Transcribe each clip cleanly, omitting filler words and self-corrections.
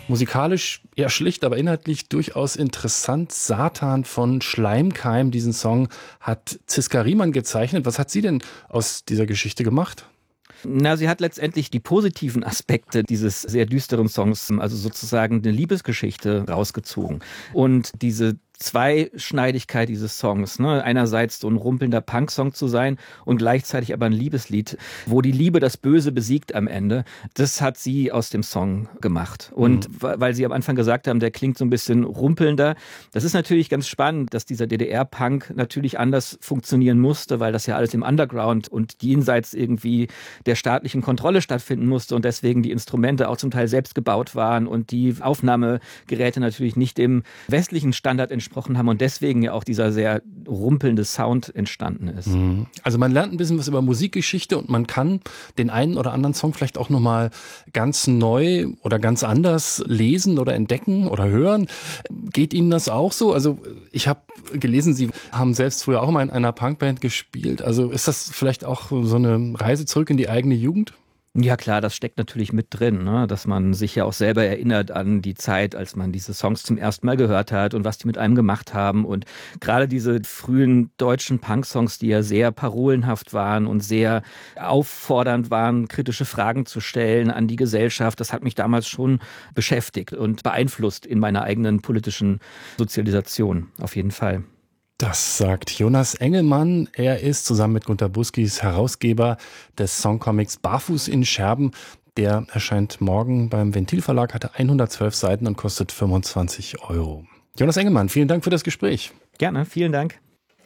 Musikalisch eher schlicht, aber inhaltlich durchaus interessant. Satan von Schleimkeim, diesen Song hat Ziska Riemann gezeichnet. Was hat sie denn aus dieser Geschichte gemacht? Na, sie hat letztendlich die positiven Aspekte dieses sehr düsteren Songs, also sozusagen eine Liebesgeschichte rausgezogen. Und diese Zweischneidigkeit dieses Songs, ne? Einerseits so ein rumpelnder Punk-Song zu sein und gleichzeitig aber ein Liebeslied, wo die Liebe das Böse besiegt am Ende, das hat sie aus dem Song gemacht. Und weil sie am Anfang gesagt haben, der klingt so ein bisschen rumpelnder, das ist natürlich ganz spannend, dass dieser DDR-Punk natürlich anders funktionieren musste, weil das ja alles im Underground und jenseits irgendwie der staatlichen Kontrolle stattfinden musste und deswegen die Instrumente auch zum Teil selbst gebaut waren und die Aufnahmegeräte natürlich nicht dem westlichen Standard entsprochen haben und deswegen ja auch dieser sehr rumpelnde Sound entstanden ist. Also man lernt ein bisschen was über Musikgeschichte und man kann den einen oder anderen Song vielleicht auch nochmal ganz neu oder ganz anders lesen oder entdecken oder hören. Geht Ihnen das auch so? Also ich habe gelesen, Sie haben selbst früher auch mal in einer Punkband gespielt. Also ist das vielleicht auch so eine Reise zurück in die eigene Jugend? Ja klar, das steckt natürlich mit drin, ne? Dass man sich ja auch selber erinnert an die Zeit, als man diese Songs zum ersten Mal gehört hat und was die mit einem gemacht haben. Und gerade diese frühen deutschen Punk-Songs, die ja sehr parolenhaft waren und sehr auffordernd waren, kritische Fragen zu stellen an die Gesellschaft, das hat mich damals schon beschäftigt und beeinflusst in meiner eigenen politischen Sozialisation, auf jeden Fall. Das sagt Jonas Engelmann. Er ist zusammen mit Gunter Buskis Herausgeber des Songcomics Barfuß in Scherben. Der erscheint morgen beim Ventil Verlag, hatte 112 Seiten und kostet 25 €. Jonas Engelmann, vielen Dank für das Gespräch. Gerne, vielen Dank.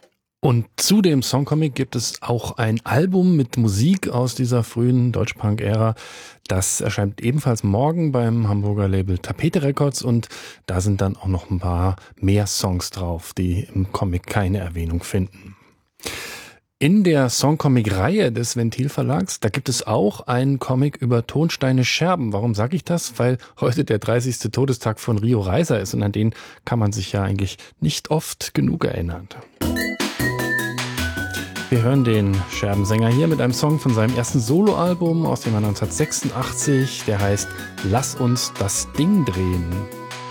Und zu dem Songcomic gibt es auch ein Album mit Musik aus dieser frühen Deutschpunk-Ära. Das erscheint ebenfalls morgen beim Hamburger Label Tapete Records und da sind dann auch noch ein paar mehr Songs drauf, die im Comic keine Erwähnung finden. In der Songcomic-Reihe des Ventil Verlags, da gibt es auch einen Comic über Tonsteine Scherben. Warum sage ich das? Weil heute der 30. Todestag von Rio Reiser ist und an den kann man sich ja eigentlich nicht oft genug erinnern. Wir hören den Scherbensänger hier mit einem Song von seinem ersten Soloalbum aus dem Jahr 1986. Der heißt Lass uns das Ding drehen.